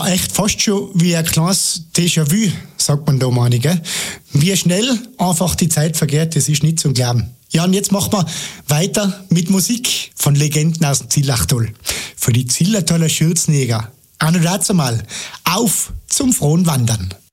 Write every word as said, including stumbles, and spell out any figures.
Ja, echt fast schon wie ein kleines Déjà-vu, sagt man da, meine ich, gell? Wie schnell einfach die Zeit vergeht, das ist nicht zum Glauben. Ja, und jetzt machen wir weiter mit Musik von Legenden aus dem Zillachtal. Für die Zillertaler Schürzenjäger. Auch noch dazu mal. Auf zum frohen Wandern.